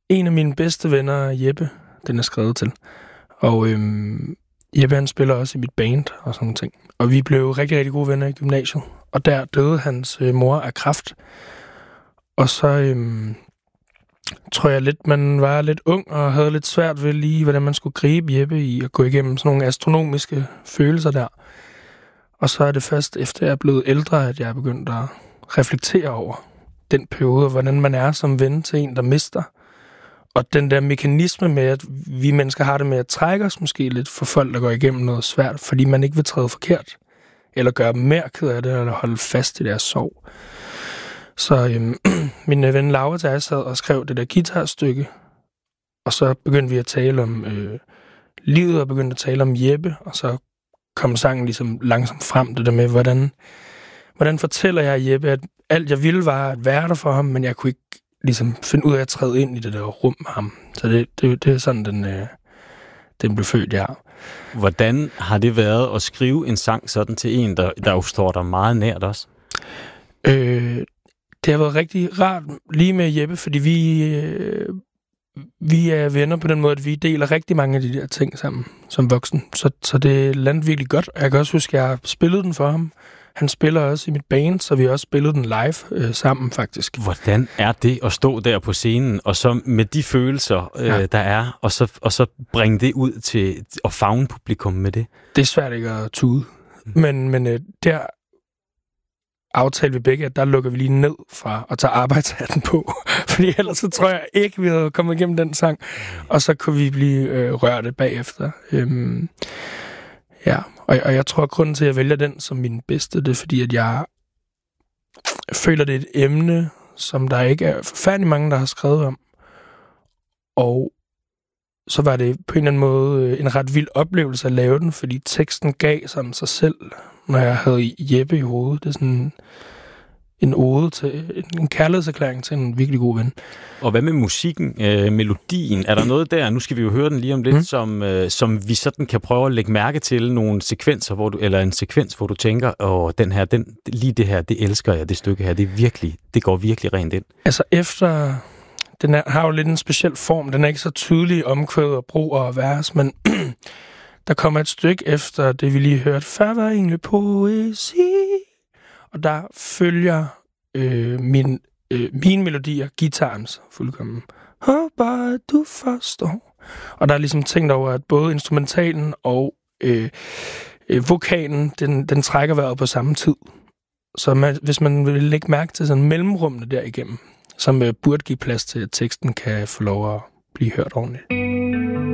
en af mine bedste venner, Jeppe, den er skrevet til. Og Jeppe, han spiller også i mit band og sådan nogle ting. Og vi blev rigtig, rigtig gode venner i gymnasiet. Og der døde hans mor af kræft. Og så tror jeg lidt, man var lidt ung og havde lidt svært ved lige, hvordan man skulle gribe Jeppe i at gå igennem sådan nogle astronomiske følelser der. Og så er det først efter jeg er blevet ældre, at jeg er begyndt at reflektere over den periode, hvordan man er som ven til en, der mister. Og den der mekanisme med, at vi mennesker har det med at trække os måske lidt for folk, der går igennem noget svært, fordi man ikke vil træde forkert, eller gøre dem mere ked af det, eller holde fast i deres sorg. Så min ven Laura til jeg sad og skrev det der guitarstykke, og så begyndte vi at tale om livet, og begyndte at tale om Jeppe, og så kom sangen ligesom langsomt frem, det der med, hvordan fortæller jeg Jeppe, at alt jeg ville var at være der for ham, men jeg kunne ikke ligesom finde ud af at træde ind i det der rum med ham. Så det er sådan, den blev født, ja. Hvordan har det været at skrive en sang sådan til en, der jo står der meget nært også? Det har været rigtig rart lige med Jeppe, fordi vi er venner på den måde, at vi deler rigtig mange af de der ting sammen som voksen. Så det landede virkelig godt. Jeg kan også huske, at jeg har spillet den for ham. Han spiller også i mit band, så vi har også spillet den live sammen, faktisk. Hvordan er det at stå der på scenen, og så med de følelser, der er, og så bringe det ud til at favne publikum med det? Det er svært ikke at tude. Men der aftalte vi begge, at der lukker vi lige ned fra at tage arbejdshatten på. Fordi ellers så tror jeg ikke, vi havde kommet igennem den sang. Og så kunne vi blive rørte bagefter. Ja, og jeg tror, at grunden til, at jeg vælger den som min bedste, det er fordi, at jeg føler, det er et emne, som der ikke er forfærdelig mange, der har skrevet om. Og så var det på en eller anden måde en ret vild oplevelse at lave den, fordi teksten gav sådan sig selv, når jeg havde Jeppe i hovedet. Det er sådan en ode til, en kærlighedserklæring til en virkelig god ven. Og hvad med musikken, melodien? Er der noget der, nu skal vi jo høre den lige om lidt, som vi sådan kan prøve at lægge mærke til nogle sekvenser, eller en sekvens, hvor du tænker, lige det her, det elsker jeg, det stykke her, det går virkelig rent ind. Altså efter, har jo lidt en speciel form, den er ikke så tydelig omkvæd og bro og vers, men der kommer et stykke efter det, vi lige hørte, før var egentlig poesi, og der følger mine melodier, guitarens fuldkommen. Håber, at du forstår. Og der er ligesom tænkt over, at både instrumentalen og vokalen, den trækker vejret på samme tid. Så hvis man vil lægge mærke til sådan mellemrummene derigennem, som burde give plads til, at teksten kan få lov at blive hørt ordentligt.